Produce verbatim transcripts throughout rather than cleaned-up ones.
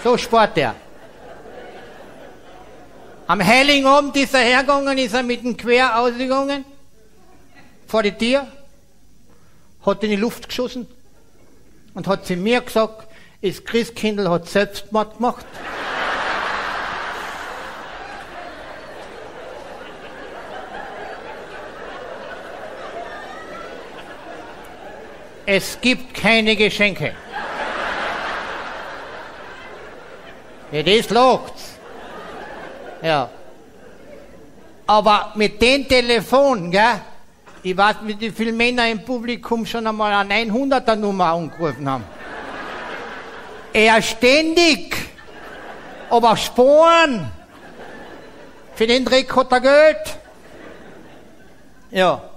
So spart er. Am Heiligen Abend ist er hergegangen, ist er mit dem Quer ausgegangen, vor die Tür, hat in die Luft geschossen und hat zu mir gesagt, das Christkindl hat Selbstmord gemacht. Es gibt keine Geschenke. Ja, das lagt's. Ja. Aber mit dem Telefon, gell, ich weiß nicht, wie viele Männer im Publikum schon einmal eine hunderter Nummer angerufen haben. Er ständig, aber Sporen. Für den Dreck hat er Geld. Ja.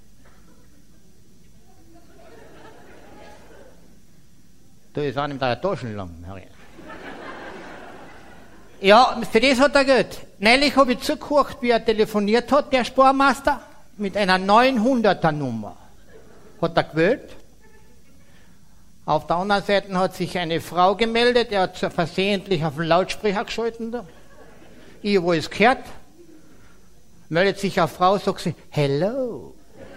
Da ist einem da Taschen lang. Ja, für das hat er Geld. Neulich habe ich zugehört, wie er telefoniert hat, der Sparmaster, mit einer neunhunderter Nummer. Hat er gewählt. Auf der anderen Seite hat sich eine Frau gemeldet, er hat versehentlich auf den Lautsprecher geschalten. Da. Ich habe es gehört. Meldet sich eine Frau, sagt sie, hello.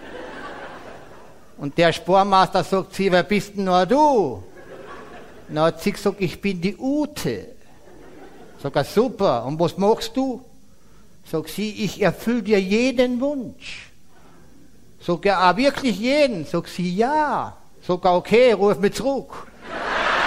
Und der Sparmaster sagt sie, wer bist denn nur du? Dann hat sie gesagt, ich bin die Ute. Sag er, super, und was machst du? Sag sie, ich erfülle dir jeden Wunsch. Sag er, ah, wirklich jeden? Sag sie, ja. Sag er, okay, ruf mich zurück.